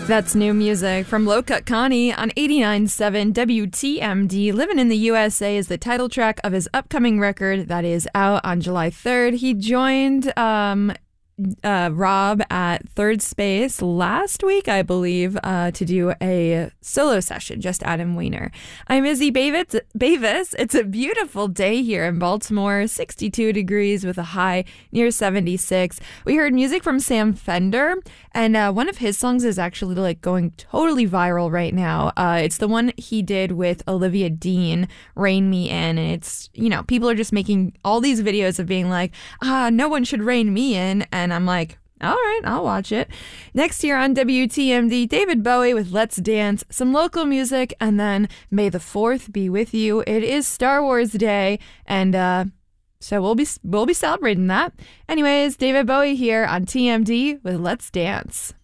That's new music from Low Cut Connie on 89.7 WTMD. Living in the USA is the title track of his upcoming record that is out on July 3rd. He joined Rob at Third Space last week, I believe, to do a solo session, just Adam Weiner. I'm Izzy Bavis. It's a beautiful day here in Baltimore, 62 degrees with a high near 76. We heard music from Sam Fender, and one of his songs is actually like going totally viral right now. It's the one he did with Olivia Dean, Rain Me In, and it's, you know, people are just making all these videos of being like, no one should rein me in, and I'm like, all right, I'll watch it. Next year on WTMD, David Bowie with Let's Dance, some local music, and then May the 4th be with you. It is Star Wars Day, and so we'll be celebrating that. Anyways, David Bowie here on TMD with Let's Dance.